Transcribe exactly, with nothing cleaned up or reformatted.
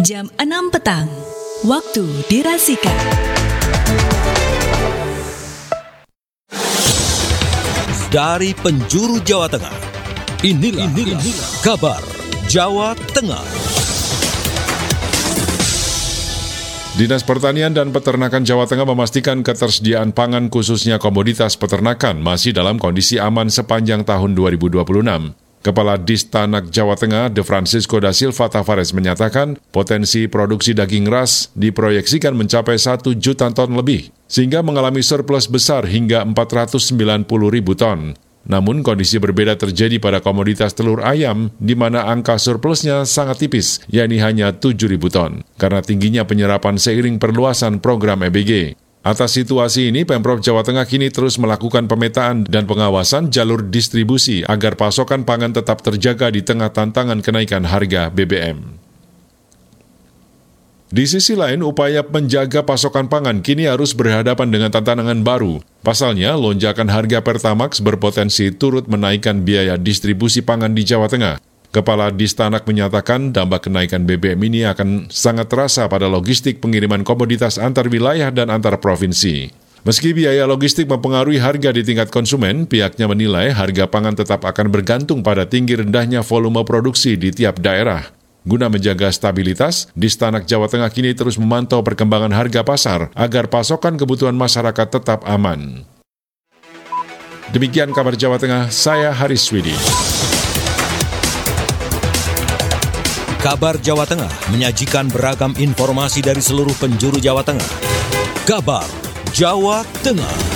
jam enam petang, waktu dirasikan. Dari penjuru Jawa Tengah, inilah, inilah, inilah kabar Jawa Tengah. Dinas Pertanian dan Peternakan Jawa Tengah memastikan ketersediaan pangan khususnya komoditas peternakan masih dalam kondisi aman sepanjang tahun dua ribu dua puluh enam. Kepala Distanak Jawa Tengah, De Francisco da Silva Tavares menyatakan potensi produksi daging ras diproyeksikan mencapai satu juta ton lebih, sehingga mengalami surplus besar hingga empat ratus sembilan puluh ribu ton. Namun kondisi berbeda terjadi pada komoditas telur ayam, di mana angka surplusnya sangat tipis, yakni hanya tujuh ribu ton, karena tingginya penyerapan seiring perluasan program E B G. Atas situasi ini, Pemprov Jawa Tengah kini terus melakukan pemetaan dan pengawasan jalur distribusi agar pasokan pangan tetap terjaga di tengah tantangan kenaikan harga B B M. Di sisi lain, upaya menjaga pasokan pangan kini harus berhadapan dengan tantangan baru. Pasalnya, lonjakan harga Pertamax berpotensi turut menaikkan biaya distribusi pangan di Jawa Tengah. Kepala Distanak menyatakan dampak kenaikan B B M ini akan sangat terasa pada logistik pengiriman komoditas antar wilayah dan antar provinsi. Meski biaya logistik mempengaruhi harga di tingkat konsumen, pihaknya menilai harga pangan tetap akan bergantung pada tinggi rendahnya volume produksi di tiap daerah. Guna menjaga stabilitas, Distanak Jawa Tengah kini terus memantau perkembangan harga pasar agar pasokan kebutuhan masyarakat tetap aman. Demikian kabar Jawa Tengah, saya Haris Widi. Kabar Jawa Tengah menyajikan beragam informasi dari seluruh penjuru Jawa Tengah. Kabar Jawa Tengah.